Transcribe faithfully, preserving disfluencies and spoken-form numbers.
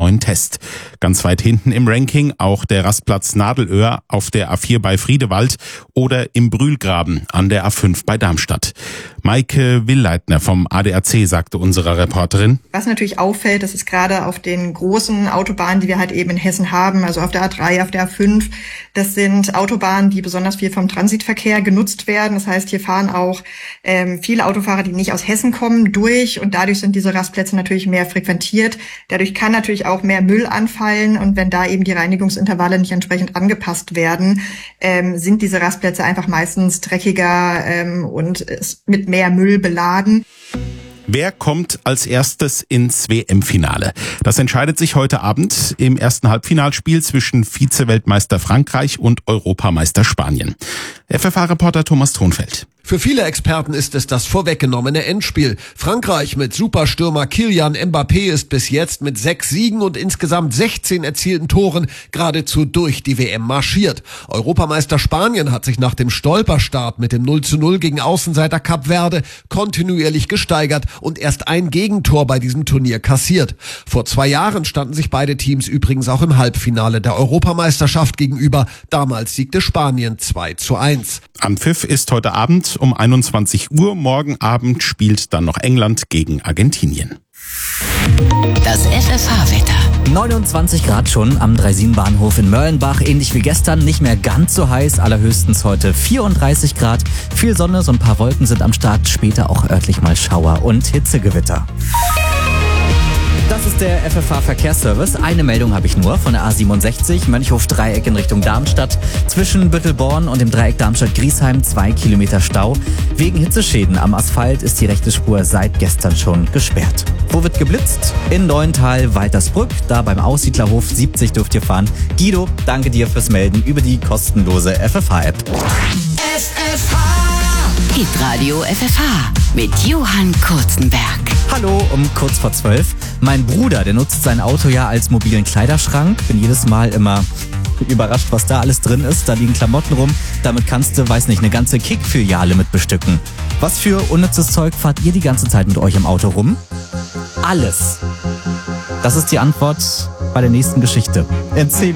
neuen Test. Ganz weit hinten im Ranking auch der Rastplatz Nadelöhr auf der A vier bei Friedewald oder im Brühlgraben an der A fünf bei Darmstadt. Maike Willleitner vom A D A C sagte unserer Reporterin: Was natürlich auffällt, das ist gerade auf den großen Autobahnen, die wir halt eben in Hessen haben, also auf der A drei, auf der A fünf, das sind Autobahnen, die besonders viel vom Transitverkehr genutzt werden. Das heißt, hier fahren auch ähm, viele Autofahrer, die nicht aus Hessen kommen, durch und dadurch sind diese Rastplätze natürlich mehr frequentiert. Dadurch kann natürlich auch mehr Müll anfallen und wenn da eben die Reinigungsintervalle nicht entsprechend angepasst werden, ähm, sind diese Rastplätze einfach meistens dreckiger ähm, und mit mehr Müll beladen. Wer kommt als erstes ins W M-Finale? Das entscheidet sich heute Abend im ersten Halbfinalspiel zwischen Vize-Weltmeister Frankreich und Europameister Spanien. F F A-Reporter Thomas Thonfeld. Für viele Experten ist es das vorweggenommene Endspiel. Frankreich mit Superstürmer Kylian Mbappé ist bis jetzt mit sechs Siegen und insgesamt sechzehn erzielten Toren geradezu durch die W M marschiert. Europameister Spanien hat sich nach dem Stolperstart mit dem null zu null gegen Außenseiter Kap Verde kontinuierlich gesteigert und erst ein Gegentor bei diesem Turnier kassiert. Vor zwei Jahren standen sich beide Teams übrigens auch im Halbfinale der Europameisterschaft gegenüber. Damals siegte Spanien zwei zu eins. Anpfiff ist heute Abend um einundzwanzig Uhr. Morgen Abend spielt dann noch England gegen Argentinien. Das F F H-Wetter. neunundzwanzig Grad schon am Dreisien-Bahnhof in Mörlenbach. Ähnlich wie gestern, nicht mehr ganz so heiß. Allerhöchstens heute vierunddreißig Grad. Viel Sonne, so ein paar Wolken sind am Start. Später auch örtlich mal Schauer und Hitzegewitter. Das ist der F F H-Verkehrsservice. Eine Meldung habe ich nur von der A siebenundsechzig, Mönchhof-Dreieck in Richtung Darmstadt. Zwischen Büttelborn und dem Dreieck Darmstadt-Griesheim zwei Kilometer Stau. Wegen Hitzeschäden am Asphalt ist die rechte Spur seit gestern schon gesperrt. Wo wird geblitzt? In Neuental, Waltersbrück. Da beim Aussiedlerhof siebzig dürft ihr fahren. Guido, danke dir fürs Melden über die kostenlose F F H-App. F F H! Hitradio F F H mit Johann Kurzenberg. Hallo, um kurz vor zwölf. Mein Bruder, der nutzt sein Auto ja als mobilen Kleiderschrank. Bin jedes Mal immer überrascht, was da alles drin ist. Da liegen Klamotten rum. Damit kannst du, weiß nicht, eine ganze Kick-Filiale mit bestücken. Was für unnützes Zeug fahrt ihr die ganze Zeit mit euch im Auto rum? Alles. Das ist die Antwort bei der nächsten Geschichte. In zehn